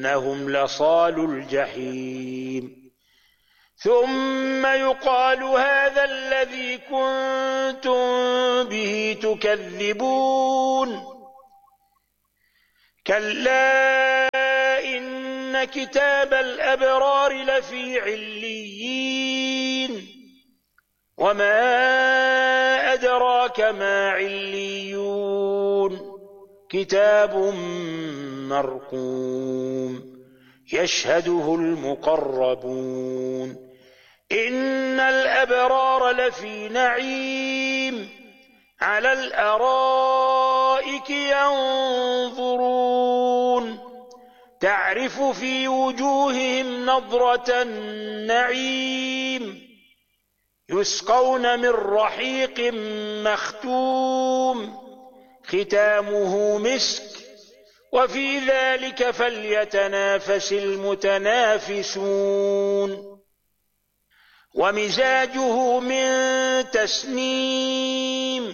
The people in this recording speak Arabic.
إنهم لصالوا الجحيم ثم يقال هذا الذي كنتم به تكذبون كلا إن كتاب الأبرار لفي عليين وما أدراك ما عليون كتاب مرقوم يشهده المقربون إن الأبرار لفي نعيم على الأرائك ينظرون تعرف في وجوههم نضرة النعيم يسقون من رحيق مختوم ختامه مسك وفي ذلك فليتنافس المتنافسون ومزاجه من تسنيم